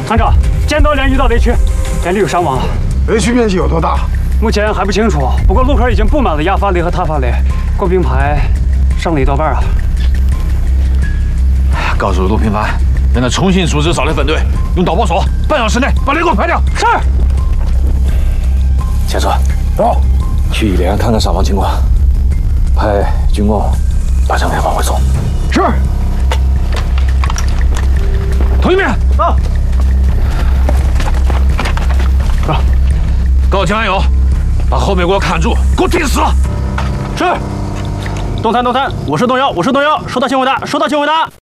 团长，见到连遇到雷区，连里有伤亡。 雷区面积有多大？ 目前还不清楚，不过路口已经布满了亚发雷和塔发雷，工兵排上了一多半啊。 告诉陆平凡，让他重新组织扫雷分队，用导播索，半小时内把雷给我排掉。 是。 前车，走，去医连看看伤亡情况，派军工把伤员往回送。 是。 同一面。 到。 啊！告诉江安友，把后面给我看住，给我盯死！ 是。动探，我是动幺，收到请回答，